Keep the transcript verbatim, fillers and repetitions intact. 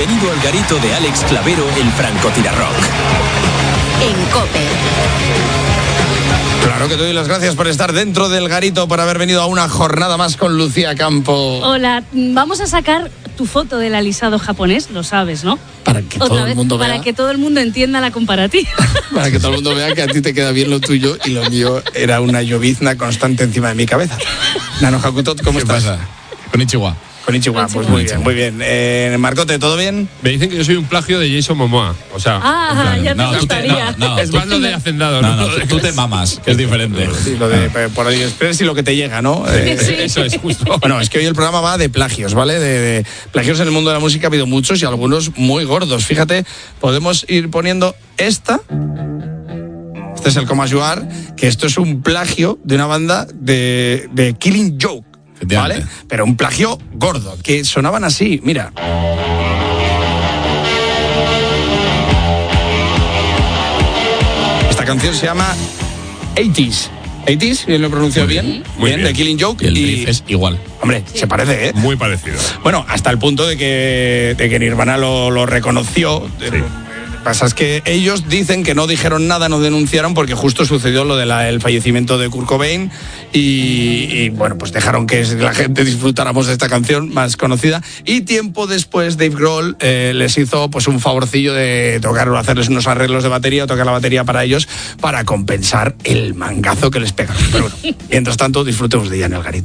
Bienvenido al garito de Alex Clavero, el francotirarrock. En COPE. Claro que te doy las gracias por estar dentro del garito, por haber venido a una jornada más con Lucía Campo. Hola, vamos a sacar tu foto del alisado japonés, lo sabes, ¿no? Para que Otra todo vez, el mundo vea. Para que todo el mundo entienda la comparativa. Para que todo el mundo vea que a ti te queda bien lo tuyo y lo mío era una llovizna constante encima de mi cabeza. Nano Hakutot, ¿cómo ¿Qué estás? pasa? Konnichiwa. Konnichiwa, pues muy bien, muy bien. Eh, Marcote, ¿todo bien? Me dicen que yo soy un plagio de Jason Momoa. O sea, Ah, Claro, ya te no, tú te- gustaría. no, no, es tú- más lo de Hacendado, No, ¿no? no, tú, tú te mamas, que es diferente. Sí, lo de eh, por AliExpress y lo que te llega, ¿no? Eh, Sí. Eso es justo. Bueno, es que hoy el programa va de plagios, ¿vale? De, de plagios en el mundo de la música ha habido muchos y algunos muy gordos. Fíjate, podemos ir poniendo esta. Este es el Como Ayudar, que esto es un plagio de una banda de, de Killing Joke, ¿vale? Efectivamente. Pero un plagio gordo, que sonaban así, mira. Esta canción se llama eighties. eighties, ¿lo he pronunciado bien? muy bien. de Killing Joke. Y el riff es igual. Hombre, se parece, ¿eh? Muy parecido. Bueno, hasta el punto de que, de que Nirvana lo, lo reconoció. Sí. Lo que pasa es que ellos dicen que no dijeron nada, no denunciaron, porque justo sucedió lo del fallecimiento de Kurt Cobain y, y, bueno, pues dejaron que la gente disfrutáramos de esta canción más conocida. Y tiempo después Dave Grohl eh, les hizo pues un favorcillo de tocar o hacerles unos arreglos de batería o tocar la batería para ellos para compensar el mangazo que les pegaron. Pero bueno, mientras tanto disfrutemos de ella en el garito.